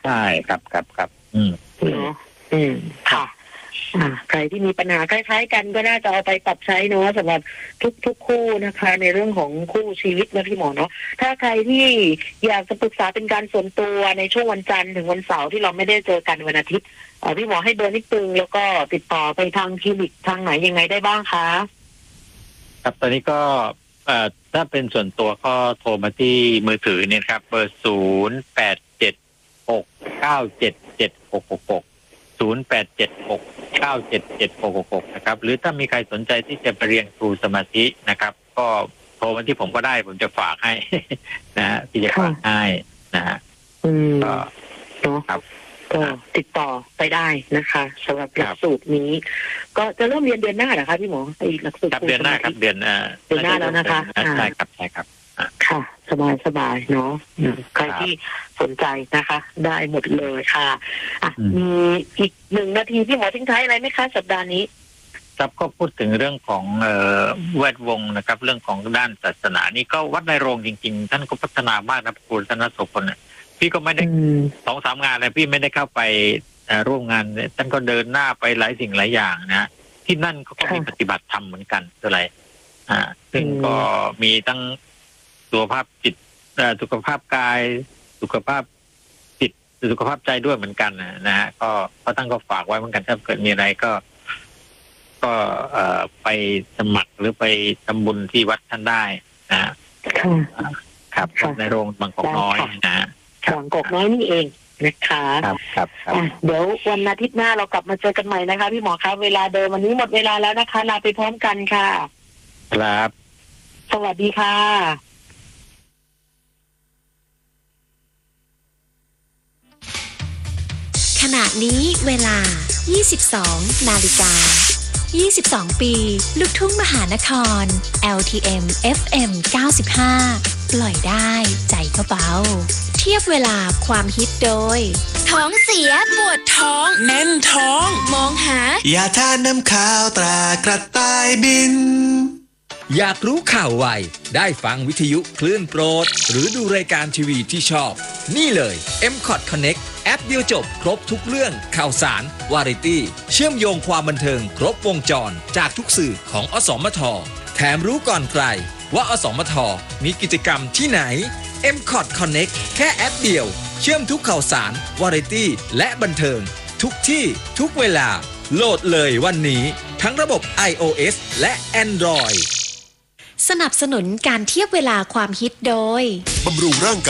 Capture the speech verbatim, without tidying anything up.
ใช่ครับครับครับอืมเนาะอืมค่ะอ่าใครที่มีปัญหาคล้ายๆกันก็น่าจะเอาไปปรับใช้เนาะสำหรับทุกทุกคู่นะคะในเรื่องของคู่ชีวิตนะพี่หมอเนาะถ้าใครที่อยากจะปรึกษาเป็นการส่วนตัวในช่วงวันจันทร์ถึงวันเสาร์ที่เราไม่ได้เจอกันวันอาทิตย์เอ่อพี่หมอให้เบอร์นิดนึงแล้วก็ติดต่อไปทางคลินิกทางไหนยังไงได้บ้างคะครับตอนนี้ก็เอ่อถ้าเป็นส่วนตัวก็โทรมาที่มือถือเนี่ยครับเบอร์ศูนย์แปดเจ็ดหกเก้าเจ็ดเจ็ดหกหกหกศูนย์แปดเจ็ดหกเก้าเจ็ดเจ็ดหกหกหกนะครับหรือถ้ามีใครสนใจที่จะไปเรียนครูสมาธินะครับก็โทรมาที่ผมก็ได้ผมจะฝากให้ นะฮะที่จะฝากให้นะฮะอืมก็เนาะครับก็ติดต่อไปได้นะคะสำหรับหลักสูตรนี้ ก็จะเริ่มเรียนเดือนหน้าเหรอคะพี่หมอไอ้หลักสูตรครับเดือนหน้าครับเดือนอ่าเดือนหน้าแล้วนะคะใช่ครับใช่ครับค่ะสบายสบายเนาะใครที่สนใจนะคะ ได้หมดเลยค่ะอ่ะมีอีกหนึ่งนาทีพี่หมอทิ้งท้ายอะไรไหมคะสัปดาห์นี้ครับก็พูดถึงเรื่องของเอ่อแวดวงนะครับเรื่องของด้านศาสนานี่ก็วัดในโรงจริงๆท่านก็พัฒนามากนะครูธนโสพลพี่ก็ไม่ได้สองสามงานเลยพี่ไม่ได้เข้าไปร่วมงานท่านก็เดินหน้าไปหลายสิ่งหลายอย่างนะที่นั่นเขาก็มีปฏิบัติธรรมเหมือนกันอะไรอ่าซึ่งก็มีทั้งสุขภาพจิตสุขภาพกายสุขภาพจิตสุขภาพใจด้วยเหมือนกันนะฮะก็ก็ตั้งก็ฝากไว้เหมือนกันถ้าเกิดมีอะไรก็ก็เอ่อไปสมัครหรือไปทำบุญที่วัดท่านได้นะครับในโรงบางกอกน้อยนะบางกอกน้อยนี่เองนะคะครับครับเดี๋ยววันอาทิตย์หน้าเรากลับมาเจอกันใหม่นะคะพี่หมอครับเวลาเดิมวันนี้หมดเวลาแล้วนะคะลาไปพร้อมกันค่ะครับสวัสดีค่ะขณะนี้เวลา ยี่สิบสอง นาฬิกา ยี่สิบสอง ปีลูกทุ่งมหานคร แอล ที เอ็ม เอฟ เอ็ม เก้าสิบห้า ปล่อยได้ใจก็เบาเทียบเวลาความฮิตโดยท้องเสียปวดท้องแน่นท้องมองหายาทาน้ำข้าวตรากระต่ายบินอยากรู้ข่าวไวได้ฟังวิทยุคลื่นโปรดหรือดูรายการทีวีที่ชอบนี่เลย เอ็ม คอท Connect แอปเดียวจบครบทุกเรื่องข่าวสารวาไรตี้เชื่อมโยงความบันเทิงครบวงจรจากทุกสื่อของอสมทแถมรู้ก่อนใครว่าอสมทมีกิจกรรมที่ไหน เอ็ม คอท Connect แค่แอปเดียวเชื่อมทุกข่าวสารวาไรตี้และบันเทิงทุกที่ทุกเวลาโหลดเลยวันนี้ทั้งระบบ ไอ โอ เอส และ Android สนับสนุนการเทียบเวลาความฮิตโดยบำรุงร่างกาย